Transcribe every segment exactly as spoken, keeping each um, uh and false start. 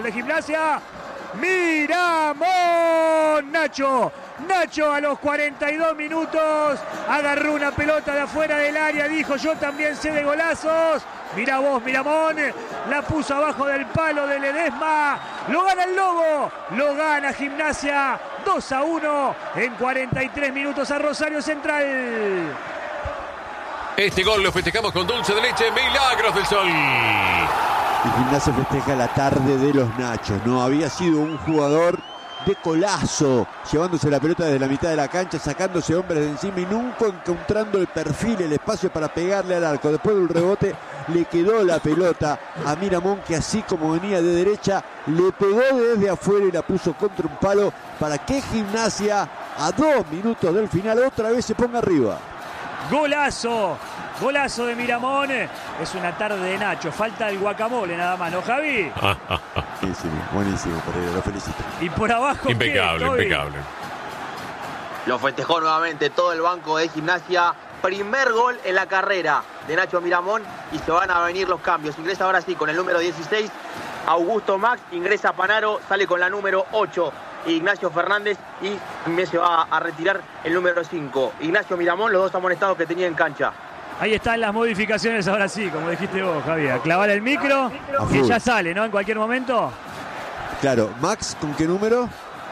Gol de Gimnasia. Miramón. Nacho. Nacho a los cuarenta y dos minutos agarró una pelota de afuera del área, dijo yo también sé de golazos. Mirá vos, Miramón, la puso abajo del palo de Ledesma. Lo gana el Lobo, lo gana Gimnasia dos a uno en cuarenta y tres minutos a Rosario Central. Este gol lo festejamos con dulce de leche, Milagros del Sol. Y Gimnasia festeja la tarde de los Nachos. No había sido un jugador de colazo, llevándose la pelota desde la mitad de la cancha, sacándose hombres de encima y nunca encontrando el perfil, el espacio para pegarle al arco. Después del rebote le quedó la pelota a Miramón, que así como venía de derecha, le pegó desde afuera y la puso contra un palo para que Gimnasia, a dos minutos del final, otra vez se ponga arriba. Golazo, golazo de Miramón. Es una tarde de Nacho, falta el guacamole nada más, ¿no, Javi? Buenísimo, buenísimo, Pereira, lo felicito. Y por abajo, impecable, ¿qué, impecable. Lo festejó nuevamente todo el banco de Gimnasia. Primer gol en la carrera de Nacho Miramón y se van a venir los cambios. Ingresa ahora sí con el número dieciséis Augusto Max, ingresa Panaro, sale con la número ocho Ignacio Fernández y también se va a retirar el número cinco Ignacio Miramón, los dos amonestados que tenía en cancha. Ahí están las modificaciones ahora sí, como dijiste vos, Javier. Clavar el micro, que ya sale, ¿no? En cualquier momento. Claro, Max, ¿con qué número?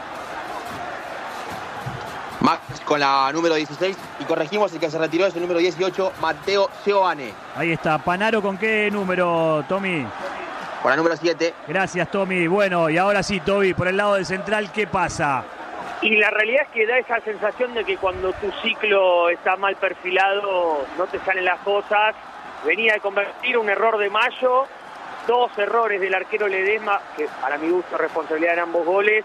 Max con la número dieciséis y corregimos, el que se retiró es el número dieciocho Mateo Seoane. Ahí está, Panaro, ¿con qué número, Tommy? Con la número siete. Gracias, Tommy. Bueno, y ahora sí, Toby, por el lado del central, ¿qué pasa? Y la realidad es que da esa sensación de que cuando tu ciclo está mal perfilado no te salen las cosas. Venía de convertir un error de Mayo, dos errores del arquero Ledesma, que para mi gusto responsabilidad en ambos goles,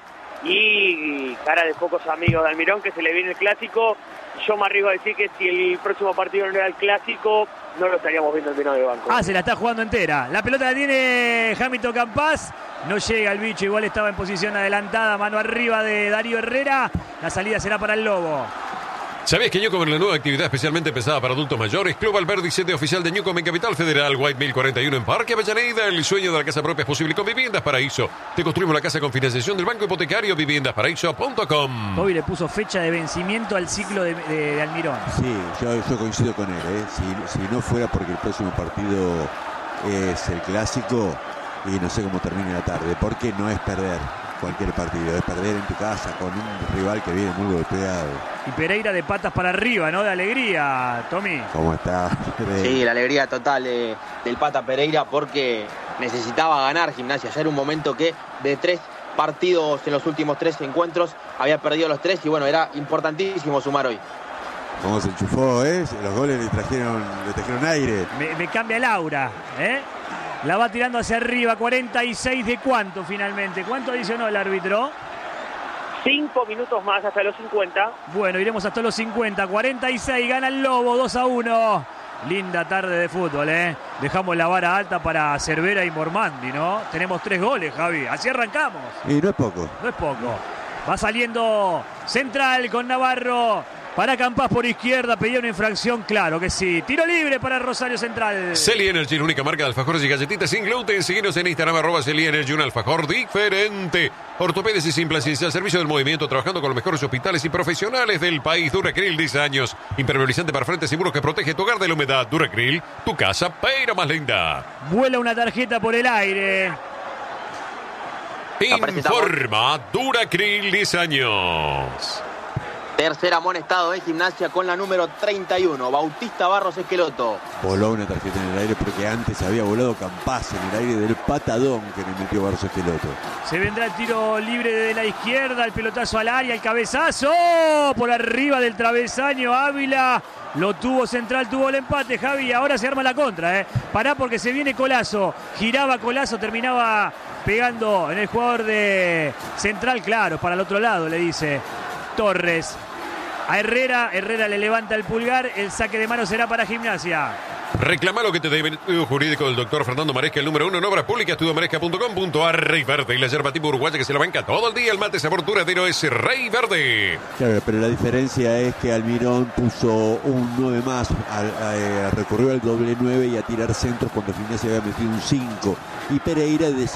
y cara de pocos amigos de Almirón, que se le viene el clásico. Yo me arriesgo a decir que si el próximo partido no era el clásico, no lo estaríamos viendo en de banco. Ah, se la está jugando entera. La pelota la tiene Hamilton Campas. No llega el bicho, igual estaba en posición adelantada, mano arriba de Darío Herrera. La salida será para el Lobo. ¿Sabés que Newcom, la nueva actividad especialmente pensada para adultos mayores? Club Alberdi, sede oficial de Newcom en Capital Federal, White Mill cuarenta y uno en Parque Avellaneda. El sueño de la casa propia es posible con Viviendas Paraíso. Te construimos la casa con financiación del Banco Hipotecario, viviendas paraíso punto com. Toby le puso fecha de vencimiento al ciclo de, de, de Almirón. Sí, yo, yo coincido con él, ¿eh? Si, si no fuera porque el próximo partido es el clásico, y no sé cómo termine la tarde, porque no es perder cualquier partido, es perder en tu casa con un rival que viene muy golpeado. Y Pereira de patas para arriba, ¿no? De alegría, Tommy. ¿Cómo está? Sí, la alegría total de, del Pata Pereira, porque necesitaba ganar Gimnasia. Ya era un momento que de tres partidos en los últimos tres encuentros había perdido los tres y bueno, era importantísimo sumar hoy. ¿Cómo se enchufó, eh? Los goles le trajeron, le trajeron aire. Me, me cambia el aura, ¿eh? La va tirando hacia arriba, cuarenta y seis de cuánto finalmente. ¿Cuánto adicionó el árbitro? Cinco minutos más hasta los cincuenta. Bueno, iremos hasta los cincuenta. cuarenta y seis, gana el Lobo, dos a uno. Linda tarde de fútbol, ¿eh? Dejamos la vara alta para Cervera y Mormandi, ¿no? Tenemos tres goles, Javi. Así arrancamos. Y no es poco. No es poco. Va saliendo Central con Navarro. Para Campas por izquierda, pedía una infracción, claro que sí. Tiro libre para Rosario Central. Celi Energy, la única marca de alfajores y galletitas sin gluten. Síguenos en Instagram, arroba Celi Energy, un alfajor diferente. Ortopédica y Implantes al servicio del movimiento, trabajando con los mejores hospitales y profesionales del país. Duracril, diez años. Impermeabilizante para frentes seguros que protege tu hogar de la humedad. Duracril, tu casa, pero más linda. Vuela una tarjeta por el aire. Informa Duracril, diez años. Tercer amonestado de Gimnasia con la número treinta y uno, Bautista Barros Esqueloto. Voló una tarjeta en el aire porque antes había volado Campas en el aire del patadón que le metió Barros Esqueloto. Se vendrá el tiro libre de la izquierda, el pelotazo al área, el cabezazo por arriba del travesaño. Ávila lo tuvo Central, tuvo el empate, Javi. Ahora se arma la contra, ¿eh? Pará porque se viene Colazo. Giraba Colazo, terminaba pegando en el jugador de Central, claro, para el otro lado, le dice Torres. A Herrera, Herrera le levanta el pulgar, el saque de mano será para Gimnasia. Reclama lo que te debe el estudio jurídico del doctor Fernando Maresca, el número uno en obras públicas, estudio maresca punto com punto ar. Rey Verde y la yerba tipo uruguaya que se la banca todo el día. El mate sabor duradero es Rey Verde. Claro, pero la diferencia es que Almirón puso un nueve más, a, a, a, recurrió al doble nueve y a tirar centros cuando Gimnasia había metido un cinco. Y Pereira